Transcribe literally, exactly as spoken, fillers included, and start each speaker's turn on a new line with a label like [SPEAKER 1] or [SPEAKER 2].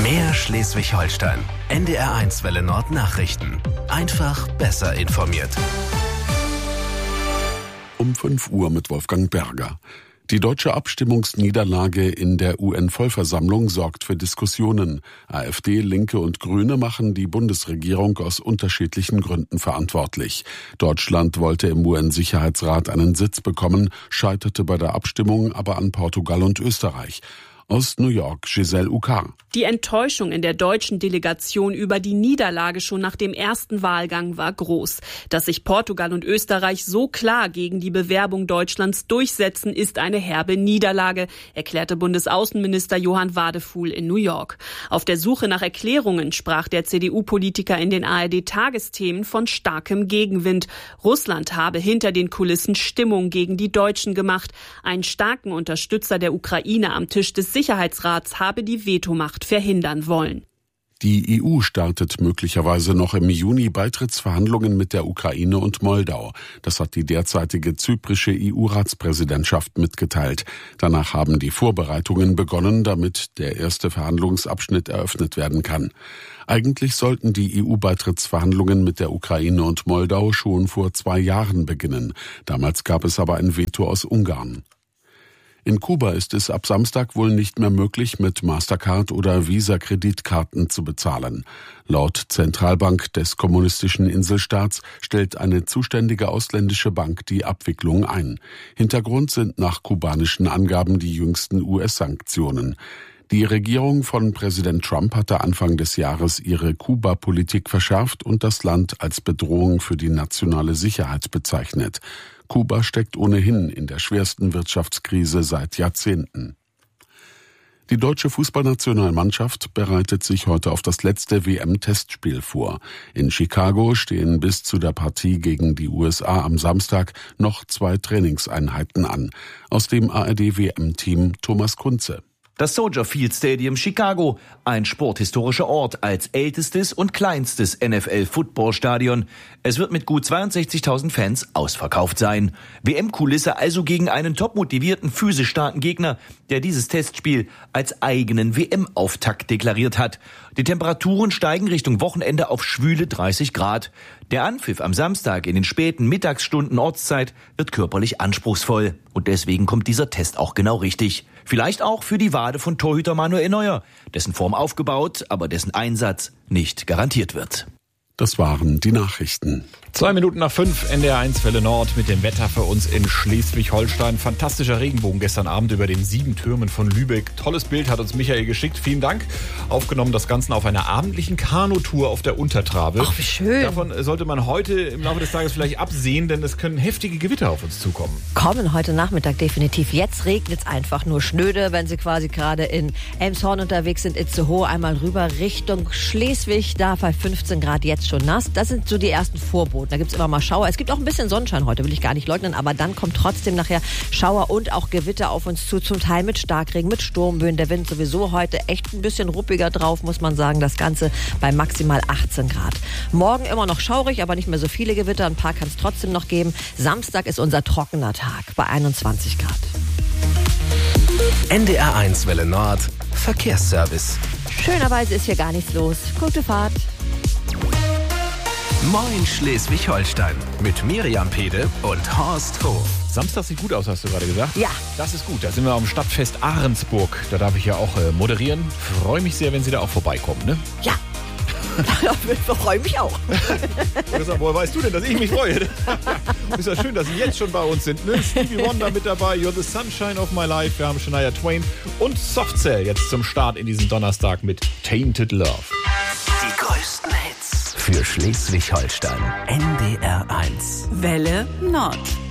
[SPEAKER 1] Mehr Schleswig-Holstein. N D R eins Welle Nord Nachrichten. Einfach besser informiert.
[SPEAKER 2] Um fünf Uhr mit Wolfgang Berger. Die deutsche Abstimmungsniederlage in der U N-Vollversammlung sorgt für Diskussionen. AfD, Linke und Grüne machen die Bundesregierung aus unterschiedlichen Gründen verantwortlich. Deutschland wollte im U N-Sicherheitsrat einen Sitz bekommen, scheiterte bei der Abstimmung aber an Portugal und Österreich. Aus New York, Giselle Ukar.
[SPEAKER 3] Die Enttäuschung in der deutschen Delegation über die Niederlage schon nach dem ersten Wahlgang war groß. Dass sich Portugal und Österreich so klar gegen die Bewerbung Deutschlands durchsetzen, ist eine herbe Niederlage, erklärte Bundesaußenminister Johann Wadefuhl in New York. Auf der Suche nach Erklärungen sprach der C D U-Politiker in den A R D-Tagesthemen von starkem Gegenwind. Russland habe hinter den Kulissen Stimmung gegen die Deutschen gemacht. Einen starken Unterstützer der Ukraine am Tisch des Sicherheitsrats habe die Vetomacht verhindern wollen.
[SPEAKER 2] Die E U startet möglicherweise noch im Juni Beitrittsverhandlungen mit der Ukraine und Moldau. Das hat die derzeitige zyprische E U-Ratspräsidentschaft mitgeteilt. Danach haben die Vorbereitungen begonnen, damit der erste Verhandlungsabschnitt eröffnet werden kann. Eigentlich sollten die E U-Beitrittsverhandlungen mit der Ukraine und Moldau schon vor zwei Jahren beginnen. Damals gab es aber ein Veto aus Ungarn. In Kuba ist es ab Samstag wohl nicht mehr möglich, mit Mastercard oder Visa-Kreditkarten zu bezahlen. Laut Zentralbank des kommunistischen Inselstaats stellt eine zuständige ausländische Bank die Abwicklung ein. Hintergrund sind nach kubanischen Angaben die jüngsten U S-Sanktionen. Die Regierung von Präsident Trump hatte Anfang des Jahres ihre Kuba-Politik verschärft und das Land als Bedrohung für die nationale Sicherheit bezeichnet. Kuba steckt ohnehin in der schwersten Wirtschaftskrise seit Jahrzehnten. Die deutsche Fußballnationalmannschaft bereitet sich heute auf das letzte W M-Testspiel vor. In Chicago stehen bis zu der Partie gegen die U S A am Samstag noch zwei Trainingseinheiten an. Aus dem A R D-W M-Team Thomas Kunze.
[SPEAKER 4] Das Soldier Field Stadium Chicago, ein sporthistorischer Ort als ältestes und kleinstes N F L-Footballstadion. Es wird mit gut zweiundsechzigtausend Fans ausverkauft sein. W M-Kulisse also gegen einen topmotivierten, physisch starken Gegner, der dieses Testspiel als eigenen W M-Auftakt deklariert hat. Die Temperaturen steigen Richtung Wochenende auf schwüle dreißig Grad. Der Anpfiff am Samstag in den späten Mittagsstunden Ortszeit wird körperlich anspruchsvoll. Und deswegen kommt dieser Test auch genau richtig. Vielleicht auch für die Wade von Torhüter Manuel Neuer, dessen Form aufgebaut, aber dessen Einsatz nicht garantiert wird.
[SPEAKER 2] Das waren die Nachrichten.
[SPEAKER 5] Zwei Minuten nach fünf, N D R eins Welle Nord mit dem Wetter für uns in Schleswig-Holstein. Fantastischer Regenbogen gestern Abend über den sieben Türmen von Lübeck. Tolles Bild hat uns Michael geschickt. Vielen Dank. Aufgenommen das Ganze auf einer abendlichen Kanutour auf der Untertrabe.
[SPEAKER 6] Ach, wie schön.
[SPEAKER 5] Davon sollte man heute im Laufe des Tages vielleicht absehen, denn es können heftige Gewitter auf uns zukommen.
[SPEAKER 6] Kommen heute Nachmittag definitiv. Jetzt regnet es einfach nur schnöde, wenn Sie quasi gerade in Elmshorn unterwegs sind, Itzehoe, einmal rüber Richtung Schleswig. Da bei fünfzehn Grad jetzt schon nass. Das sind so die ersten Vorboten. Da gibt es immer mal Schauer. Es gibt auch ein bisschen Sonnenschein heute, will ich gar nicht leugnen, aber dann kommt trotzdem nachher Schauer und auch Gewitter auf uns zu, zum Teil mit Starkregen, mit Sturmböen. Der Wind sowieso heute echt ein bisschen ruppiger drauf, muss man sagen. Das Ganze bei maximal achtzehn Grad. Morgen immer noch schaurig, aber nicht mehr so viele Gewitter. Ein paar kann es trotzdem noch geben. Samstag ist unser trockener Tag bei einundzwanzig Grad.
[SPEAKER 1] N D R eins Welle Nord Verkehrsservice.
[SPEAKER 6] Schönerweise ist hier gar nichts los. Gute Fahrt.
[SPEAKER 1] Moin Schleswig-Holstein mit Miriam Pede und Horst Hof.
[SPEAKER 5] Samstag sieht gut aus, hast du gerade gesagt?
[SPEAKER 6] Ja.
[SPEAKER 5] Das ist gut. Da sind wir am Stadtfest Ahrensburg. Da darf ich ja auch äh, moderieren. Freue mich sehr, wenn Sie da auch vorbeikommen, ne?
[SPEAKER 6] Ja. Ich freue mich auch.
[SPEAKER 5] Woher weißt du denn, dass ich mich freue? Ist ja schön, dass Sie jetzt schon bei uns sind. Ne? Stevie Wonder mit dabei, You're the Sunshine of My Life. Wir haben Shania Twain und Softcell jetzt zum Start in diesen Donnerstag mit Tainted Love.
[SPEAKER 1] Die größten Hits für Schleswig-Holstein. N D R eins
[SPEAKER 7] Welle Nord.